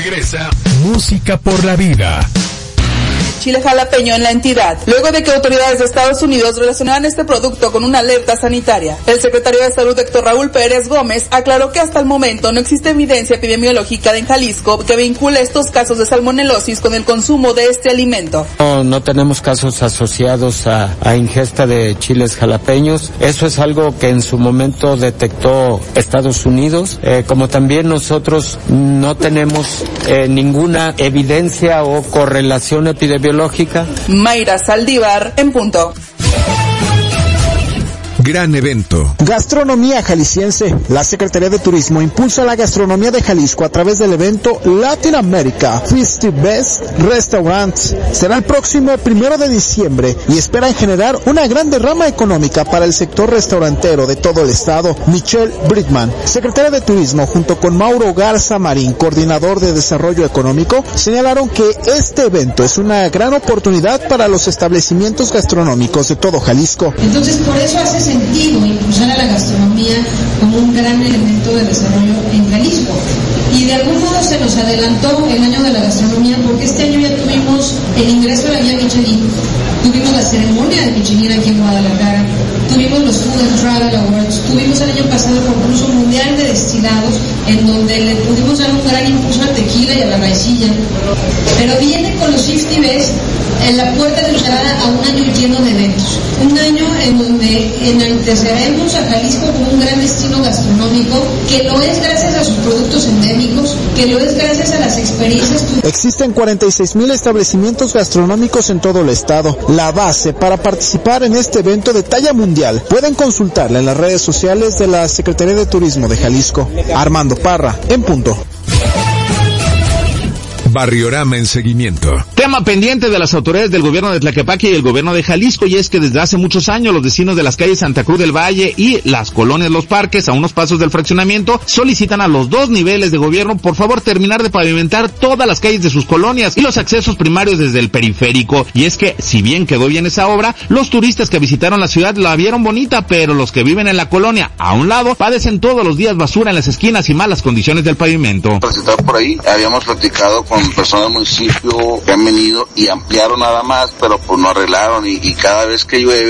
regresa Música por la Vida. Chile jalapeño en la entidad, luego de que autoridades de Estados Unidos relacionaran este producto con una alerta sanitaria. El secretario de Salud, Héctor Raúl Pérez Gómez, aclaró que hasta el momento no existe evidencia epidemiológica en Jalisco que vincule estos casos de salmonelosis con el consumo de este alimento. No tenemos casos asociados a ingesta de chiles jalapeños. Eso es algo que en su momento detectó Estados Unidos, como también nosotros no tenemos ninguna evidencia o correlación epidemiológica. Mayra Saldívar, en punto. Gran evento. Gastronomía jalisciense. La Secretaría de Turismo impulsa la gastronomía de Jalisco a través del evento Latin America 50 Best Restaurants. Será el próximo 1 de diciembre y esperan generar una gran derrama económica para el sector restaurantero de todo el estado. Michelle Brickman, secretaria de Turismo, junto con Mauro Garza Marín, coordinador de Desarrollo Económico, señalaron que este evento es una gran oportunidad para los establecimientos gastronómicos de todo Jalisco. Entonces, por eso hace sentido impulsar a la gastronomía como un gran elemento de desarrollo en Jalisco. Y de algún modo se nos adelantó el año de la gastronomía porque este año ya tuvimos el ingreso a la guía Michelin, tuvimos la ceremonia de Michelin aquí en Guadalajara, tuvimos los Food and Travel Awards, tuvimos el año pasado el concurso mundial de destilados en donde le pudimos dar un gran impulso al tequila y a la raicilla, pero viene con los 50 Best en la puerta de entrada a un año lleno de eventos, un año en donde enalteceremos a Jalisco como un gran destino gastronómico, que lo es gracias a sus productos endémicos, que lo es gracias a las experiencias. Existen 46,000 establecimientos gastronómicos en todo el estado. La base para participar en este evento de talla mundial pueden consultarla en las redes sociales de la Secretaría de Turismo de Jalisco. Armando Parra, en punto. Barriorama en seguimiento. Tema pendiente de las autoridades del gobierno de Tlaquepaque y el gobierno de Jalisco, y es que desde hace muchos años los vecinos de las calles Santa Cruz del Valle y las colonias Los Parques, a unos pasos del fraccionamiento, solicitan a los dos niveles de gobierno por favor terminar de pavimentar todas las calles de sus colonias y los accesos primarios desde el periférico. Y es que, si bien quedó bien esa obra, los turistas que visitaron la ciudad la vieron bonita, pero los que viven en la colonia a un lado padecen todos los días basura en las esquinas y malas condiciones del pavimento. Por ahí habíamos platicado con personas del municipio que han venido y ampliaron nada más, pero pues no arreglaron y cada vez que llueve